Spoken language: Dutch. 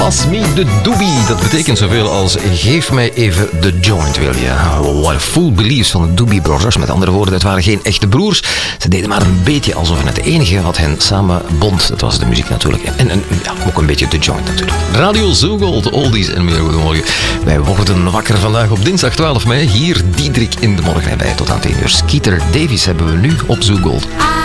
Pass me the doobie. Dat betekent zoveel als geef mij even de joint, wil je. What a fool believes van de Doobie Brothers. Met andere woorden, het waren geen echte broers. Ze deden maar een beetje alsof het enige wat hen samen bond, dat was de muziek natuurlijk. En ja, ook een beetje de joint natuurlijk. Radio Zo Gold, oldies en meer. Goedemorgen. Wij worden wakker vandaag op dinsdag 12 mei. Hier Diederik in de morgen bij tot aan 10 uur. Skeeter Davies hebben we nu op Zo Gold.